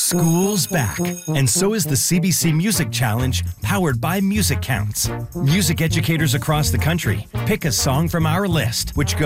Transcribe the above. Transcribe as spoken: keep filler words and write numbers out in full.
School's back, and so is the C B C Music Challenge, powered by Music Counts. Music educators across the country pick a song from our list, which goes